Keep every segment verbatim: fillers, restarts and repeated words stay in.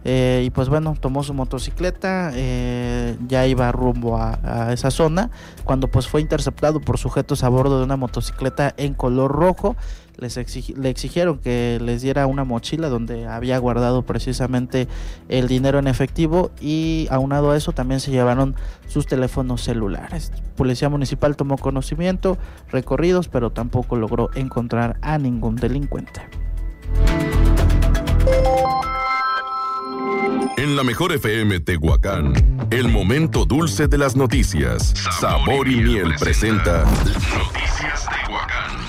eh, y pues bueno, tomó su motocicleta, eh, ya iba rumbo a, a esa zona, cuando pues fue interceptado por sujetos a bordo de una motocicleta en color rojo. Les exigi- le exigieron que les diera una mochila donde había guardado precisamente el dinero en efectivo, y aunado a eso también se llevaron sus teléfonos celulares. Policía municipal tomó conocimiento, recorridos, pero tampoco logró encontrar a ningún delincuente. En la mejor F M Tehuacán, el momento dulce de las noticias. Sabor y Miel presenta Noticias Tehuacán.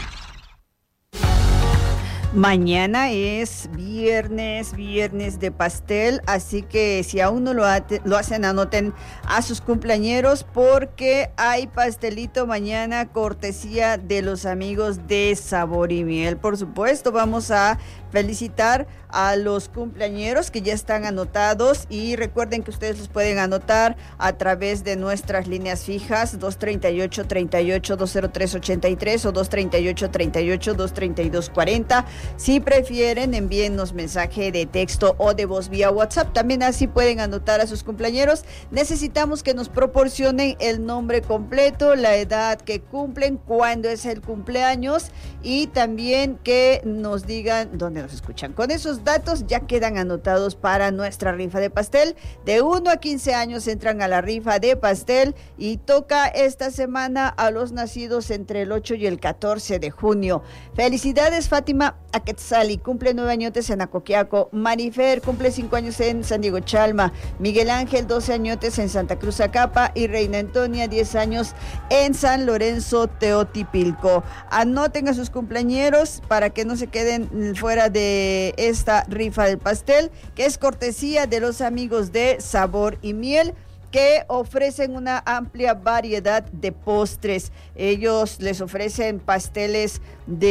Mañana es viernes, viernes de pastel, así que si aún no lo, ha- lo hacen, anoten a sus cumpleañeros porque hay pastelito mañana cortesía de los amigos de Sabor y Miel. Por supuesto, vamos a felicitar a los cumpleañeros que ya están anotados, y recuerden que ustedes los pueden anotar a través de nuestras líneas fijas dos treinta y ocho, treinta y ocho, dos cero tres, ochenta y tres o dos treinta y ocho, treinta y ocho, dos treinta y dos, cuarenta. Si prefieren, envíennos mensaje de texto o de voz vía WhatsApp, también así pueden anotar a sus cumpleañeros. Necesitamos que nos proporcionen el nombre completo, la edad que cumplen, cuándo es el cumpleaños, y también que nos digan dónde nos escuchan. Con esos datos ya quedan anotados para nuestra rifa de pastel. De uno a quince años entran a la rifa de pastel, y toca esta semana a los nacidos entre el ocho y el catorce de junio. Felicidades Fátima Aquetzali, cumple nueve añotes en Acoquiaco. Marifer cumple cinco años en San Diego Chalma. Miguel Ángel doce añotes en Santa Cruz Acapa, y Reina Antonia diez años en San Lorenzo Teotipilco. Anoten a sus cumpleañeros para que no se queden fuera de esta rifa del pastel, que es cortesía de los amigos de Sabor y Miel, que ofrecen una amplia variedad de postres. Ellos les ofrecen pasteles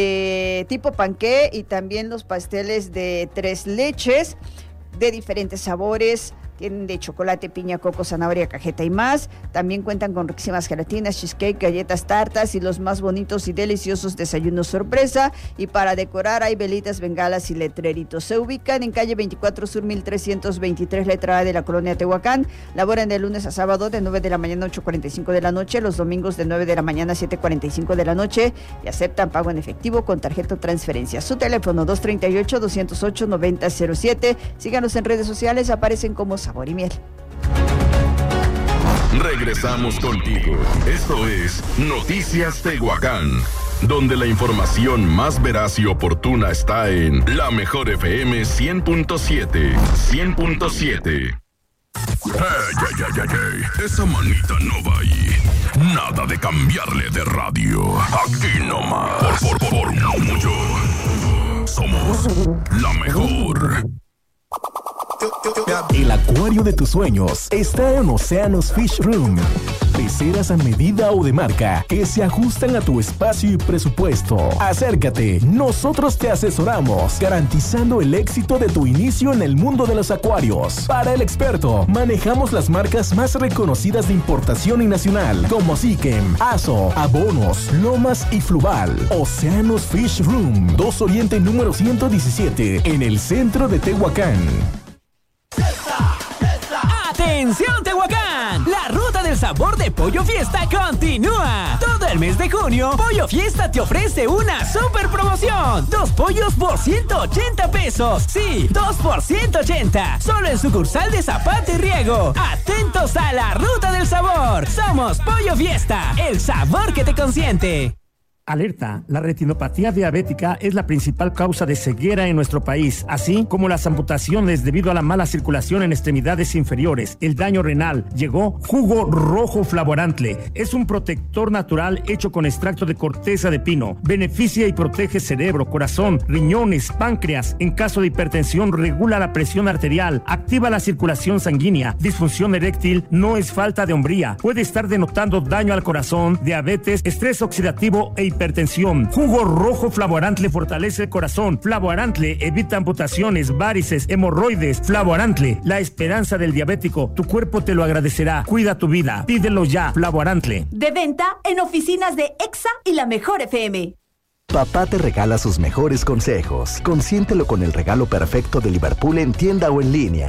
de tipo panqué y también los pasteles de tres leches de diferentes sabores. Tienen de chocolate, piña, coco, zanahoria, cajeta y más. También cuentan con riquísimas gelatinas, cheesecake, galletas, tartas y los más bonitos y deliciosos desayunos sorpresa. Y para decorar hay velitas, bengalas y letreritos. Se ubican en calle veinticuatro Sur mil trescientos veintitrés, letra A de la colonia Tehuacán. Laboran de lunes a sábado de nueve de la mañana a ocho cuarenta y cinco de la noche. Los domingos de nueve de la mañana a siete cuarenta y cinco de la noche. Y aceptan pago en efectivo con tarjeta o transferencia. Su teléfono dos treinta y ocho, doscientos ocho, noventa cero siete. Síganos en redes sociales, aparecen como Sabor y Miel. Regresamos contigo. Esto es Noticias Tehuacán, donde la información más veraz y oportuna está en la mejor F M cien punto siete. cien punto siete. Hey, hey, hey, hey, hey. Esa manita no va ahí. Nada de cambiarle de radio. Aquí nomás. Por, por, por mucho. Somos la mejor. El acuario de tus sueños está en Océanos Fish Room. Peceras a medida o de marca que se ajustan a tu espacio y presupuesto. Acércate, nosotros te asesoramos, garantizando el éxito de tu inicio en el mundo de los acuarios. Para el experto, manejamos las marcas más reconocidas de importación y nacional, como Siquem, Aso, Abonos, Lomas y Fluval. Océanos Fish Room, dos Oriente número ciento diecisiete, en el centro de Tehuacán. ¡Atención Tehuacán! La ruta del sabor de Pollo Fiesta continúa. Todo el mes de junio, Pollo Fiesta te ofrece una super promoción. Dos pollos por ciento ochenta pesos. Sí, dos por ciento ochenta. Solo en sucursal de Zapata y Riego. Atentos a la ruta del sabor. Somos Pollo Fiesta, el sabor que te consiente. Alerta, la retinopatía diabética es la principal causa de ceguera en nuestro país, así como las amputaciones debido a la mala circulación en extremidades inferiores, el daño renal. Llegó Jugo Rojo Flavorantle. Es un protector natural hecho con extracto de corteza de pino. Beneficia y protege cerebro, corazón, riñones, páncreas. En caso de hipertensión, regula la presión arterial, activa la circulación sanguínea. Disfunción eréctil no es falta de hombría. Puede estar denotando daño al corazón, diabetes, estrés oxidativo e hipertensión. Jugo Rojo Flavorantle fortalece el corazón. Flavorantle evita amputaciones, varices, hemorroides. Flavorantle, la esperanza del diabético. Tu cuerpo te lo agradecerá. Cuida tu vida. Pídelo ya. Flavorantle. De venta en oficinas de Exa y la Mejor F M. Papá te regala sus mejores consejos. Consiéntelo con el regalo perfecto de Liverpool en tienda o en línea.